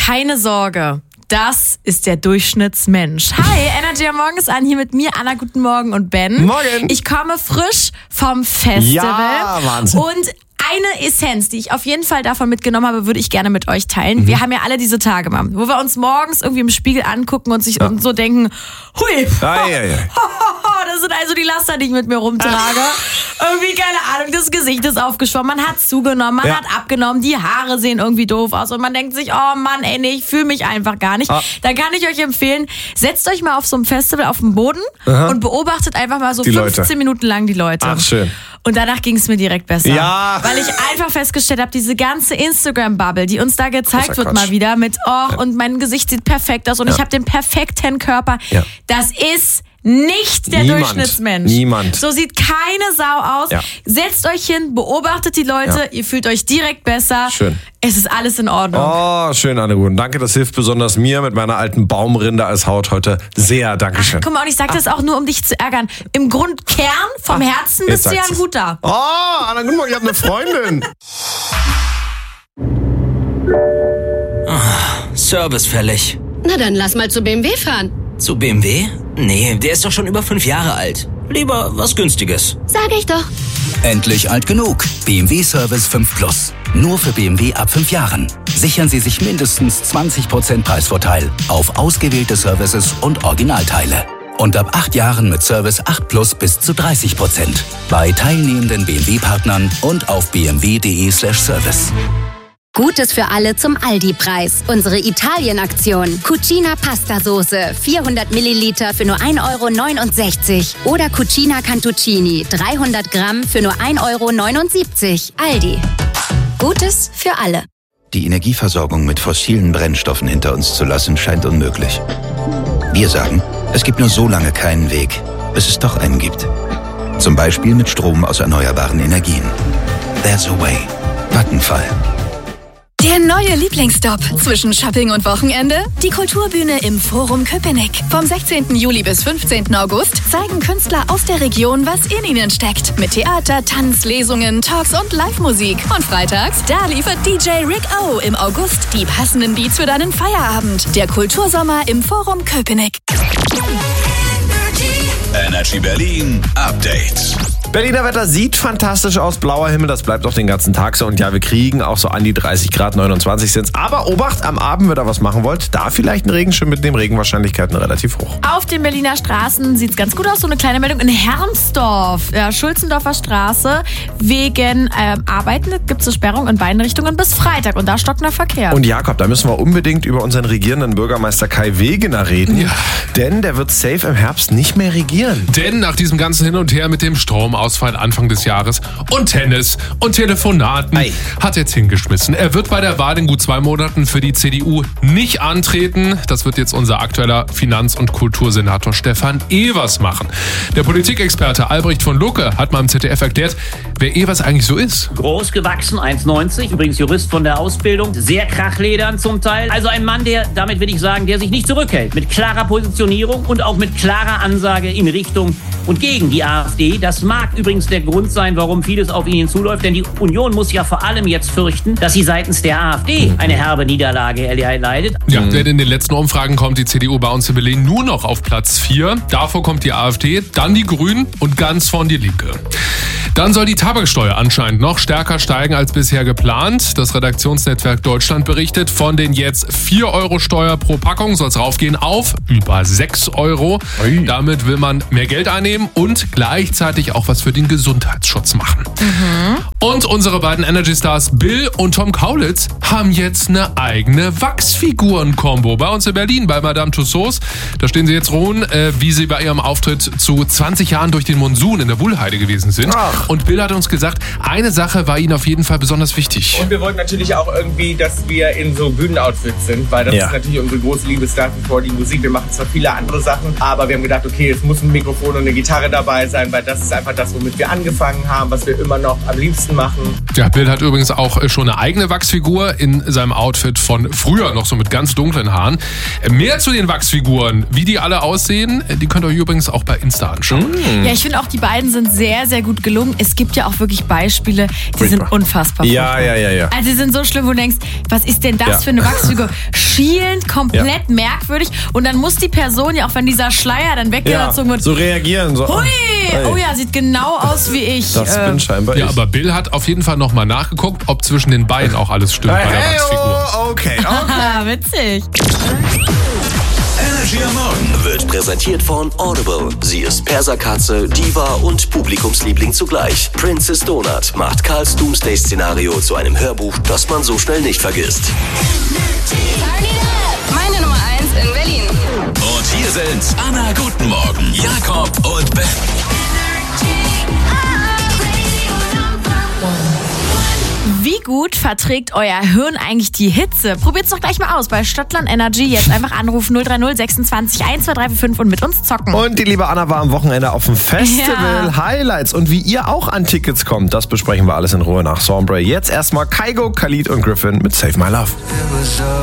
Keine Sorge. Das ist der Durchschnittsmensch. Hi, Energy am Morgen ist an, hier mit mir, Anna, guten Morgen und Ben. Morgen. Ich komme frisch vom Festival. Ja, Wahnsinn. Und eine Essenz, die ich auf jeden Fall davon mitgenommen habe, würde ich gerne mit euch teilen. Wir haben ja alle diese Tage, Mann, wo wir uns morgens irgendwie im Spiegel angucken und sich und so denken, hui, das sind also die Laster, die ich mit mir rumtrage. Irgendwie, keine Ahnung, das Gesicht ist aufgeschwommen, man hat zugenommen, man hat abgenommen, die Haare sehen irgendwie doof aus und man denkt sich, oh Mann, ey, nee, ich fühle mich einfach gar nicht. Dann kann ich euch empfehlen, setzt euch mal auf so einem Festival auf den Boden und beobachtet einfach mal so die 15 Leute. Minuten lang die Leute. Ach, schön. Und danach ging es mir direkt besser. Ja. Weil ich einfach festgestellt habe, diese ganze Instagram-Bubble, die uns da gezeigt wird mal wieder mit, und mein Gesicht sieht perfekt aus und ich habe den perfekten Körper. Ja. Das ist nicht der Durchschnittsmensch. Niemand. So sieht keine Sau aus. Ja. Setzt euch hin, beobachtet die Leute, ihr fühlt euch direkt besser. Schön. Es ist alles in Ordnung. Oh, schön, Anne-Guten. Danke, das hilft besonders mir mit meiner alten Baumrinde als Haut heute sehr. Dankeschön. Guck mal, und ich sag das auch nur, um dich zu ärgern. Im Grundkern, vom Herzen bist du ja ein guter. Oh, Anne-Guten Morgen, ich habe eine Freundin. Service fällig. Na dann lass mal zu BMW fahren. Zu BMW? Nee, der ist doch schon über 5 Jahre alt. Lieber was Günstiges. Sag ich doch. Endlich alt genug. BMW Service 5 Plus. Nur für BMW ab 5 Jahren. Sichern Sie sich mindestens 20% Preisvorteil auf ausgewählte Services und Originalteile. Und ab 8 Jahren mit Service 8 Plus bis zu 30%. Bei teilnehmenden BMW-Partnern und auf bmw.de/service. Gutes für alle zum Aldi-Preis. Unsere Italien-Aktion. Cucina Pastasoße, 400 Milliliter für nur 1,69 € oder Cucina Cantuccini, 300 Gramm für nur 1,79 €. Aldi. Gutes für alle. Die Energieversorgung mit fossilen Brennstoffen hinter uns zu lassen, scheint unmöglich. Wir sagen, es gibt nur so lange keinen Weg, bis es doch einen gibt. Zum Beispiel mit Strom aus erneuerbaren Energien. There's a way. Vattenfall. Der neue Lieblingsstop zwischen Shopping und Wochenende? Die Kulturbühne im Forum Köpenick. Vom 16. Juli bis 15. August zeigen Künstler aus der Region, was in ihnen steckt. Mit Theater, Tanz, Lesungen, Talks und Live-Musik. Und freitags, da liefert DJ Rick O im August die passenden Beats für deinen Feierabend. Der Kultursommer im Forum Köpenick. Energy Berlin Update. Berliner Wetter sieht fantastisch aus, blauer Himmel, das bleibt auch den ganzen Tag so. Und ja, wir kriegen auch so an die 30 Grad, 29 sind's. Aber Obacht, am Abend, wenn ihr was machen wollt, da vielleicht ein Regenschirm mitnehmen, Regenwahrscheinlichkeiten relativ hoch. Auf den Berliner Straßen sieht's ganz gut aus. So eine kleine Meldung in Hermsdorf, Schulzendorfer Straße. Wegen Arbeiten gibt's eine Sperrung in beiden Richtungen bis Freitag und da stockt der Verkehr. Und Jakob, da müssen wir unbedingt über unseren regierenden Bürgermeister Kai Wegener reden. Ja. Denn der wird safe im Herbst nicht mehr regieren. Denn nach diesem ganzen Hin und Her mit dem Stromausfall Anfang des Jahres und Tennis und Telefonaten hat er jetzt hingeschmissen. Er wird bei der Wahl in gut 2 Monaten für die CDU nicht antreten. Das wird jetzt unser aktueller Finanz- und Kultursenator Stefan Evers machen. Der Politikexperte Albrecht von Lucke hat mal im ZDF erklärt, wer Evers eigentlich so ist. Groß gewachsen, 1,90, übrigens Jurist von der Ausbildung, sehr krachledern zum Teil. Also ein Mann, der, damit will ich sagen, der sich nicht zurückhält. Mit klarer Positionierung und auch mit klarer Ansage in Richtung und gegen die AfD. Das mag übrigens der Grund sein, warum vieles auf ihn hinzuläuft, denn die Union muss ja vor allem jetzt fürchten, dass sie seitens der AfD eine herbe Niederlage erleidet. Ja, denn in den letzten Umfragen kommt die CDU bei uns in Berlin nur noch auf Platz 4. Davor kommt die AfD, dann die Grünen und ganz vorn die Linke. Dann soll die Tabaksteuer anscheinend noch stärker steigen als bisher geplant. Das Redaktionsnetzwerk Deutschland berichtet, von den jetzt 4 € Steuer pro Packung soll es raufgehen auf über 6 €. Damit will man mehr Geld einnehmen und gleichzeitig auch was für den Gesundheitsschutz machen. Und unsere beiden Energy-Stars Bill und Tom Kaulitz haben jetzt eine eigene Wachsfiguren-Kombo bei uns in Berlin, bei Madame Tussauds. Da stehen sie jetzt ruhen, wie sie bei ihrem Auftritt zu 20 Jahren durch den Monsun in der Wuhlheide gewesen sind. Und Bill hat uns gesagt, eine Sache war ihnen auf jeden Fall besonders wichtig. Und wir wollten natürlich auch irgendwie, dass wir in so Bühnenoutfits sind, weil das ist natürlich unsere große Liebe nach wie vor die Musik. Wir machen zwar viele andere Sachen, aber wir haben gedacht, okay, es muss ein Mikrofon und eine Gitarre dabei sein, weil das ist einfach das, womit wir angefangen haben, was wir immer noch am liebsten machen. Ja, Bill hat übrigens auch schon eine eigene Wachsfigur in seinem Outfit von früher, noch so mit ganz dunklen Haaren. Mehr zu den Wachsfiguren, wie die alle aussehen, die könnt ihr euch übrigens auch bei Insta anschauen. Ja, ich finde auch, die beiden sind sehr, sehr gut gelungen. es gibt ja auch wirklich Beispiele, die sind unfassbar. Ja. Also die sind so schlimm, wo du denkst, was ist denn das für eine Wachsfigur? Schielend, komplett merkwürdig. Und dann muss die Person ja, auch wenn dieser Schleier dann weggezogen wird, so reagieren. So. Hui, oh ja, sieht genau aus wie ich. Das bin scheinbar ich. Ja, aber Bill hat auf jeden Fall nochmal nachgeguckt, ob zwischen den Beinen auch alles stimmt bei der Wachsfigur. Okay. Witzig. Energy am Morgen wird präsentiert von Audible. Sie ist Perserkatze, Diva und Publikumsliebling zugleich. Princess Donut macht Karls Doomsday-Szenario zu einem Hörbuch, das man so schnell nicht vergisst. Meine Nummer 1 in Berlin. Und hier sind Anna, guten Morgen, Jakob und Ben. Wie gut verträgt euer Hirn eigentlich die Hitze? Probiert's doch gleich mal aus bei Stadtland Energy. Jetzt einfach anrufen 030 26 12345 und mit uns zocken. Und die liebe Anna war am Wochenende auf dem Festival Highlights. Und wie ihr auch an Tickets kommt, das besprechen wir alles in Ruhe nach Sombre. Jetzt erstmal Kygo, Khalid und Griffin mit Save My Love.